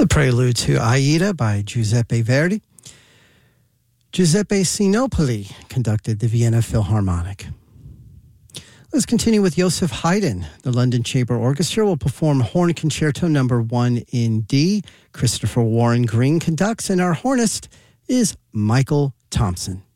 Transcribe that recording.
prelude to Aida by Giuseppe Verdi. Giuseppe Sinopoli conducted the Vienna Philharmonic. Let's continue with Joseph Haydn. The London Chamber Orchestra will perform Horn Concerto No. 1 in D. Christopher Warren Green conducts, and our hornist is Michael Thompson.